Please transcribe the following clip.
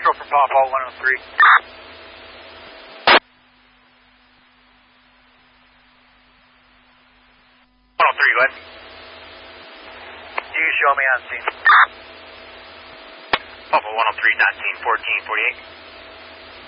Echo for Papa 103. 103, go ahead. You show me on scene. Papa 103, not scene 1448.